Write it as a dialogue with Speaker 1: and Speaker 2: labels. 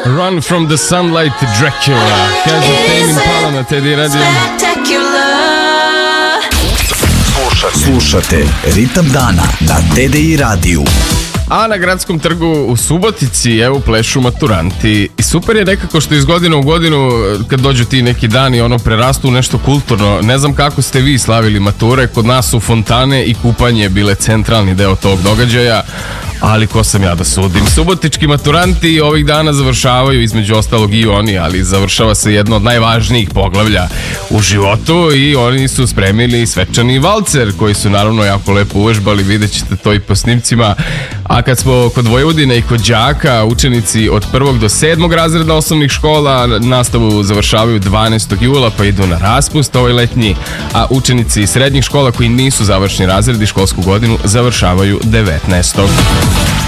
Speaker 1: Run from the sunlight, Dracula. Kaže Tame Impala na Teddy Radio.
Speaker 2: Slušate Ritam dana na TDI radiju.
Speaker 1: A na Gradskom trgu u Subotici evo plešu maturanti. I super je nekako što iz godine u godinu kad dođu ti neki dani ono prerastu u nešto kulturno. Ne znam kako ste vi slavili mature, kod nas su fontane i kupanje bile centralni deo tog događaja. Ali ko sam ja da sudim? Subotički maturanti ovih dana završavaju, između ostalog i oni, ali završava se jedno od najvažnijih poglavlja u životu i oni su spremili svečani valcer koji su naravno jako lepo uvežbali, vidjet ćete to i po snimcima. A kad smo kod Vojvodine i kod đaka, učenici od 1. do 7. razreda osnovnih škola nastavu završavaju 12. jula pa idu na raspust ovaj letnji, a učenici srednjih škola koji nisu završni razredi školsku godinu završavaju 19.